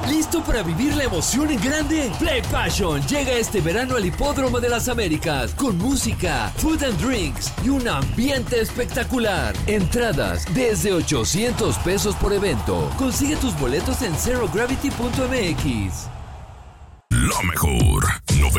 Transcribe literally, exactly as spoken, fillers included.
¿Listo para vivir la emoción en grande? Play Passion llega este verano al Hipódromo de las Américas con música, food and drinks y un ambiente espectacular. Entradas desde ochocientos pesos por evento. Consigue tus boletos en zero gravity punto m x. La mejor noventa